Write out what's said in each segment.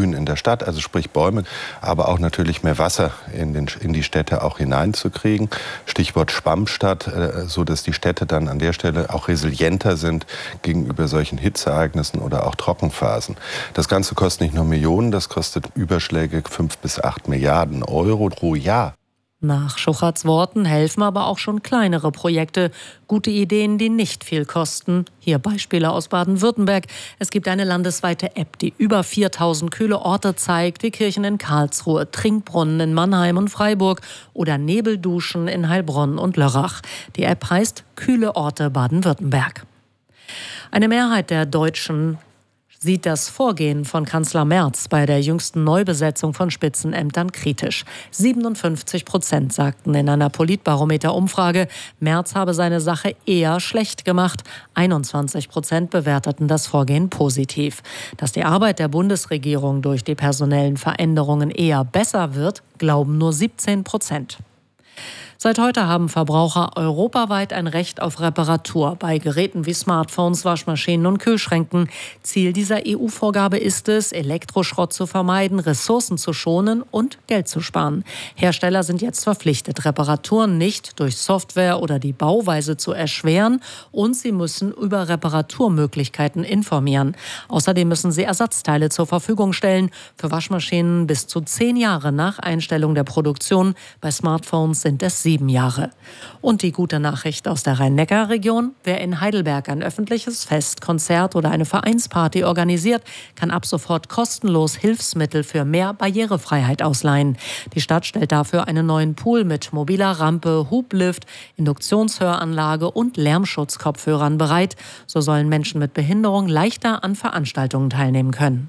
Grün in der Stadt, also sprich Bäume, aber auch natürlich mehr Wasser in die Städte auch hineinzukriegen. Stichwort Schwammstadt, so dass die Städte dann an der Stelle auch resilienter sind gegenüber solchen Hitzeereignissen oder auch Trockenphasen. Das Ganze kostet nicht nur Millionen, das kostet Überschläge 5 bis 8 Milliarden Euro pro Jahr. Nach Schuchards Worten helfen aber auch schon kleinere Projekte. Gute Ideen, die nicht viel kosten. Hier Beispiele aus Baden-Württemberg. Es gibt eine landesweite App, die über 4000 kühle Orte zeigt, wie Kirchen in Karlsruhe, Trinkbrunnen in Mannheim und Freiburg oder Nebelduschen in Heilbronn und Lörrach. Die App heißt Kühle Orte Baden-Württemberg. Eine Mehrheit der Deutschen sieht das Vorgehen von Kanzler Merz bei der jüngsten Neubesetzung von Spitzenämtern kritisch. 57% sagten in einer Politbarometer-Umfrage, Merz habe seine Sache eher schlecht gemacht. 21% bewerteten das Vorgehen positiv. Dass die Arbeit der Bundesregierung durch die personellen Veränderungen eher besser wird, glauben nur 17%. Seit heute haben Verbraucher europaweit ein Recht auf Reparatur bei Geräten wie Smartphones, Waschmaschinen und Kühlschränken. Ziel dieser EU-Vorgabe ist es, Elektroschrott zu vermeiden, Ressourcen zu schonen und Geld zu sparen. Hersteller sind jetzt verpflichtet, Reparaturen nicht durch Software oder die Bauweise zu erschweren, und sie müssen über Reparaturmöglichkeiten informieren. Außerdem müssen sie Ersatzteile zur Verfügung stellen, für Waschmaschinen bis zu 10 Jahre nach Einstellung der Produktion. Bei Smartphones sind es 7 Jahre. Und die gute Nachricht aus der Rhein-Neckar-Region: Wer in Heidelberg ein öffentliches Fest, Konzert oder eine Vereinsparty organisiert, kann ab sofort kostenlos Hilfsmittel für mehr Barrierefreiheit ausleihen. Die Stadt stellt dafür einen neuen Pool mit mobiler Rampe, Hublift, Induktionshöranlage und Lärmschutzkopfhörern bereit. So sollen Menschen mit Behinderung leichter an Veranstaltungen teilnehmen können.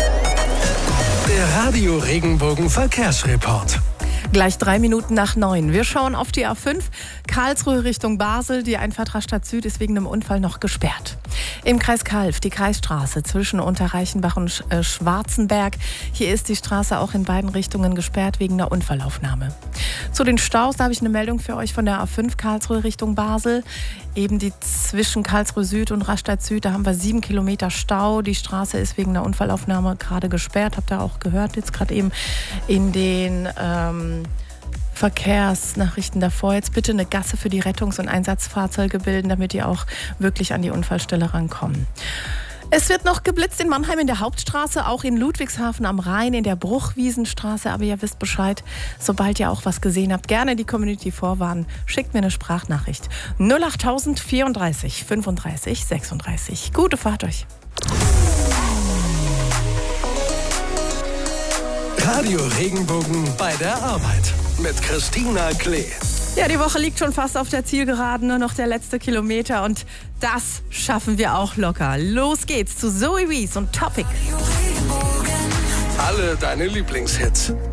Der Radio Regenbogen Verkehrsreport. Gleich 3 Minuten nach 9. Wir schauen auf die A5, Karlsruhe Richtung Basel. Die Einfahrt Rastatt Süd ist wegen einem Unfall noch gesperrt. Im Kreis Calw die Kreisstraße zwischen Unterreichenbach und Schwarzenberg. Hier ist die Straße auch in beiden Richtungen gesperrt wegen einer Unfallaufnahme. Zu den Staus, da habe ich eine Meldung für euch von der A5 Karlsruhe Richtung Basel. Eben die zwischen Karlsruhe Süd und Rastatt Süd, da haben wir 7 Kilometer Stau. Die Straße ist wegen einer Unfallaufnahme gerade gesperrt. Habt ihr auch gehört, jetzt gerade eben in den Verkehrsnachrichten davor. Jetzt bitte eine Gasse für die Rettungs- und Einsatzfahrzeuge bilden, damit die auch wirklich an die Unfallstelle rankommen. Es wird noch geblitzt in Mannheim in der Hauptstraße, auch in Ludwigshafen am Rhein in der Bruchwiesenstraße. Aber ihr wisst Bescheid, sobald ihr auch was gesehen habt, gerne die Community vorwarnen. Schickt mir eine Sprachnachricht. 08000 34 35 36. Gute Fahrt euch. Radio Regenbogen bei der Arbeit mit Christina Klee. Ja, die Woche liegt schon fast auf der Zielgeraden, nur noch der letzte Kilometer und das schaffen wir auch locker. Los geht's zu Zoe Wees und Topic. Alle deine Lieblingshits.